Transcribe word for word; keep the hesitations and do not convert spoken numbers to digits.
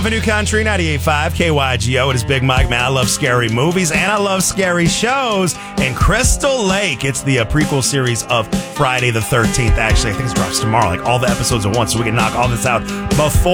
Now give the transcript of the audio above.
for New Country, ninety-eight point five K Y G O. It is Big Mike, man. I love scary movies, and I love scary shows. And Crystal Lake, it's the uh, prequel series of Friday the thirteenth. Actually, I think it drops tomorrow, like all the episodes at once, so we can knock all this out before